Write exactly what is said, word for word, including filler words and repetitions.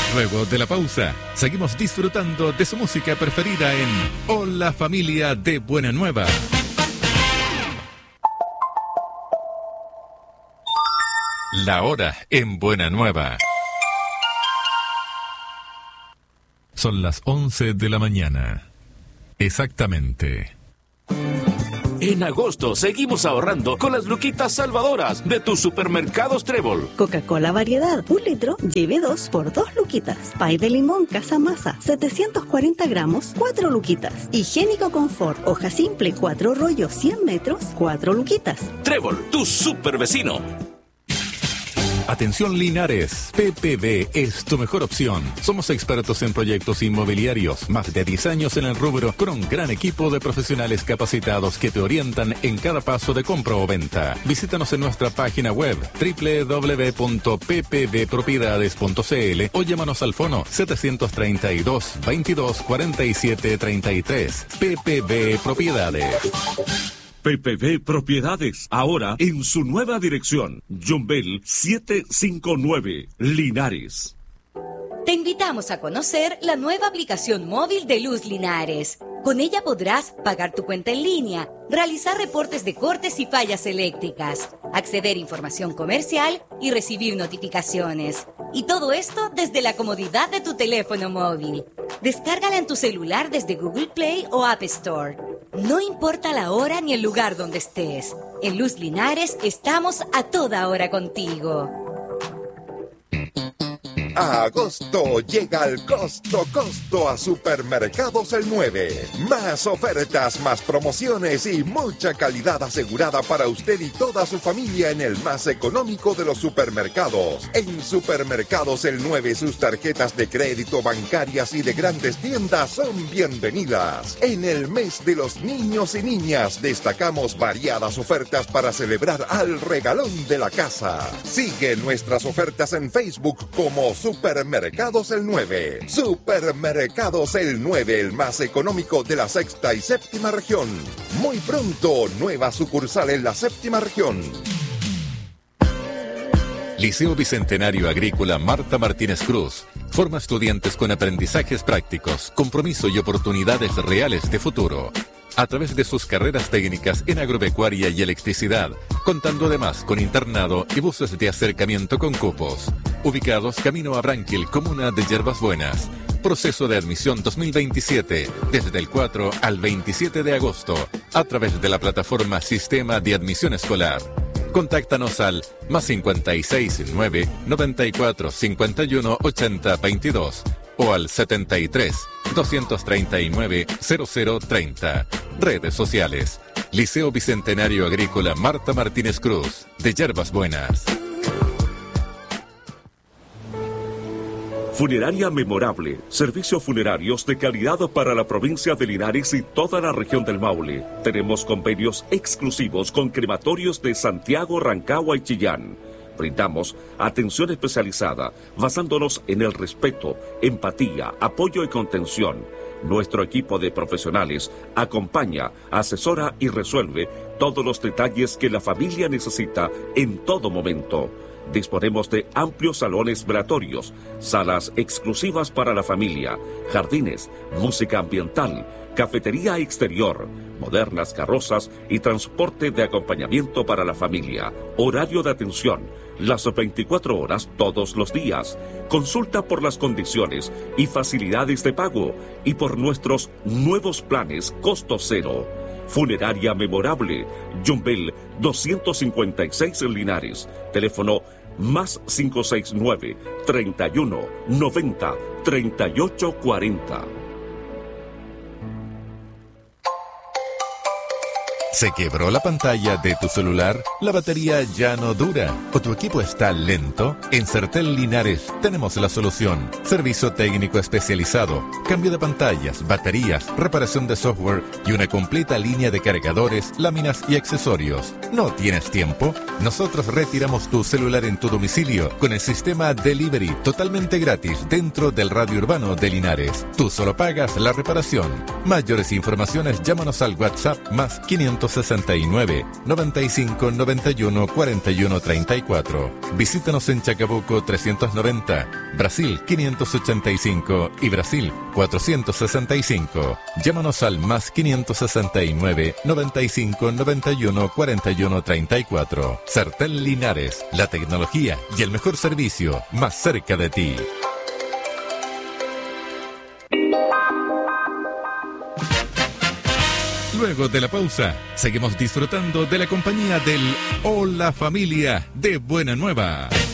Luego de la pausa, seguimos disfrutando de su música preferida en Hola Familia de Buena Nueva. La hora en Buena Nueva. Son las once de la mañana. Exactamente. En agosto seguimos ahorrando con las luquitas salvadoras de tus supermercados Trébol. Coca-Cola variedad, un litro, lleve dos por dos luquitas. Pay de limón Casa Masa, setecientos cuarenta gramos, cuatro luquitas. Higiénico Confort, hoja simple, cuatro rollos, cien metros, cuatro luquitas. Trébol, tu super vecino. Atención Linares, P P B es tu mejor opción. Somos expertos en proyectos inmobiliarios, más de diez años en el rubro, con un gran equipo de profesionales capacitados que te orientan en cada paso de compra o venta. Visítanos en nuestra página web doble u doble u doble u punto p p b propiedades punto c l o llámanos al fono setecientos treinta y dos, veintidós, cuarenta y siete, treinta y tres. P P B Propiedades. P P B Propiedades, ahora en su nueva dirección, Yumbel setecientos cincuenta y nueve, Linares. Te invitamos a conocer la nueva aplicación móvil de Luz Linares. Con ella podrás pagar tu cuenta en línea, realizar reportes de cortes y fallas eléctricas, acceder a información comercial y recibir notificaciones. Y todo esto desde la comodidad de tu teléfono móvil. Descárgala en tu celular desde Google Play o App Store. No importa la hora ni el lugar donde estés. En Luz Linares estamos a toda hora contigo. A agosto llega el costo costo a Supermercados El nueve. Más ofertas, más promociones y mucha calidad asegurada para usted y toda su familia en el más económico de los supermercados. En Supermercados El nueve sus tarjetas de crédito bancarias y de grandes tiendas son bienvenidas. En el mes de los niños y niñas destacamos variadas ofertas para celebrar al regalón de la casa. Sigue nuestras ofertas en Facebook como Supermercados El nueve. Supermercados El nueve, el más económico de la sexta y séptima región. Muy pronto, nueva sucursal en la séptima región. Liceo Bicentenario Agrícola Marta Martínez Cruz forma estudiantes con aprendizajes prácticos, compromiso y oportunidades reales de futuro. A través de sus carreras técnicas en agropecuaria y electricidad, contando además con internado y buses de acercamiento con cupos. Ubicados camino a Branquil, comuna de Yerbas Buenas. Proceso de admisión dos mil veintisiete, desde el cuatro al veintisiete de agosto, a través de la plataforma Sistema de Admisión Escolar. Contáctanos al más cincuenta y seis, nueve, noventa y cuatro, cincuenta y uno, ochenta, veintidós o al setenta y tres, doscientos treinta y nueve, cero cero treinta. Redes sociales. Liceo Bicentenario Agrícola Marta Martínez Cruz, de Yerbas Buenas. Funeraria Memorable, servicios funerarios de calidad para la provincia de Linares y toda la región del Maule. Tenemos convenios exclusivos con crematorios de Santiago, Rancagua y Chillán. Brindamos atención especializada basándonos en el respeto, empatía, apoyo y contención. Nuestro equipo de profesionales acompaña, asesora y resuelve todos los detalles que la familia necesita en todo momento. Disponemos de amplios salones velatorios, salas exclusivas para la familia, jardines, música ambiental, cafetería exterior, modernas carrozas y transporte de acompañamiento para la familia. Horario de atención, las veinticuatro horas todos los días. Consulta por las condiciones y facilidades de pago y por nuestros nuevos planes costo cero. Funeraria Memorable, Yumbel doscientos cincuenta y seis en Linares. Teléfono más cinco seis nueve, treinta y uno, noventa, treinta y ocho cuarenta. ¿Se quebró la pantalla de tu celular? ¿La batería ya no dura? ¿O tu equipo está lento? En Certel Linares tenemos la solución. Servicio técnico especializado, cambio de pantallas, baterías, reparación de software y una completa línea de cargadores, láminas y accesorios. ¿No tienes tiempo? Nosotros retiramos tu celular en tu domicilio con el sistema Delivery totalmente gratis dentro del radio urbano de Linares. Tú solo pagas la reparación. Mayores informaciones llámanos al WhatsApp más quinientos quinientos sesenta y nueve, noventa y cinco, noventa y uno, cuarenta y uno, treinta y cuatro. Visítanos en Chacabuco trescientos noventa, Brasil quinientos ochenta y cinco y Brasil cuatrocientos sesenta y cinco. Llámanos al más quinientos sesenta y nueve, noventa y cinco, noventa y uno, cuarenta y uno, treinta y cuatro. Sartén Linares, la tecnología y el mejor servicio más cerca de ti. Luego de la pausa, seguimos disfrutando de la compañía del Hola Familia de Buena Nueva.